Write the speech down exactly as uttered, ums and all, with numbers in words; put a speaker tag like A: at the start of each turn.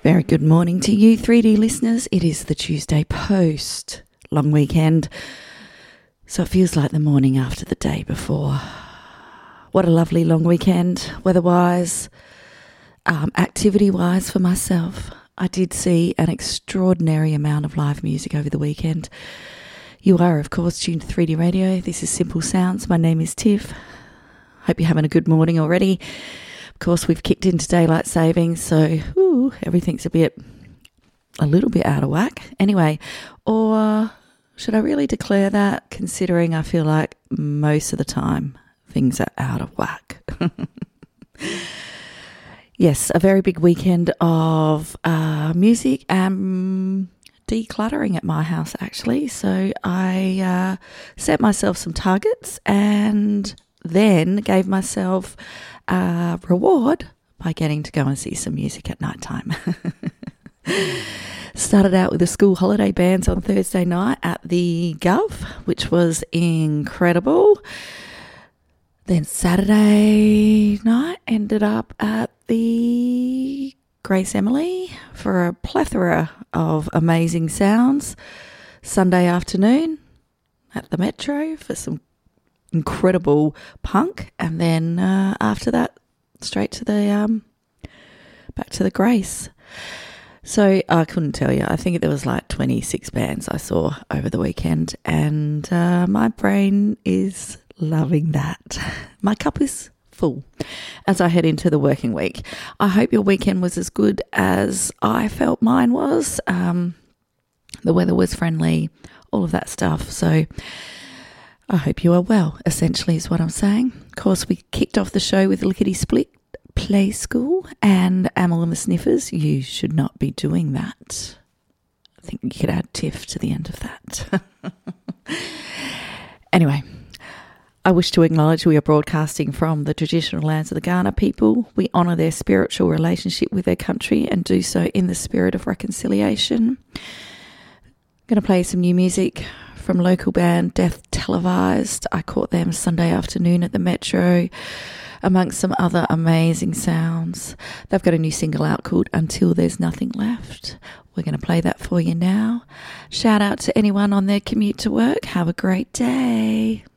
A: Very good morning to you, three D listeners. It is the Tuesday post long weekend, so it feels like the morning after the day before. What a lovely long weekend, weather-wise, um, activity-wise for myself. I did see an extraordinary amount of live music over the weekend. You are, of course, tuned to three D Radio. This is Simple Sounds. My name is Tiff. Hope you're having a good morning already. Of course, we've kicked into daylight savings, so ooh, everything's a bit, a little bit out of whack. Anyway, or should I really declare that, considering I feel like most of the time things are out of whack? Yes, a very big weekend of uh, music and decluttering at my house, actually. So I uh, set myself some targets and then gave myself a reward by getting to go and see some music at night time. Started out with the school holiday bands on Thursday night at the Gov, which was incredible. Then Saturday night ended up at the Grace Emily for a plethora of amazing sounds. Sunday afternoon at the Metro for some incredible punk, and then uh, after that straight to the um back to the Grace. So I couldn't tell you, I think there was like twenty-six bands I saw over the weekend, and uh, my brain is loving that. My cup is full as I head into the working week. I hope your weekend was as good as I felt mine was. Um, the weather was friendly, all of that stuff. So I hope you are well, essentially is what I'm saying. Of course, we kicked off the show with Lickety Split Play School and Amyl and the Sniffers. You should not be doing that. I think you could add Tiff to the end of that. Anyway, I wish to acknowledge we are broadcasting from the traditional lands of the Kaurna people. We honour their spiritual relationship with their country and do so in the spirit of reconciliation. I'm going to play some new music from local band Death Televised. I caught them Sunday afternoon at the Metro, amongst some other amazing sounds. They've got a new single out called Until There's Nothing Left. We're going to play that for you now. Shout out to anyone on their commute to work. Have a great day.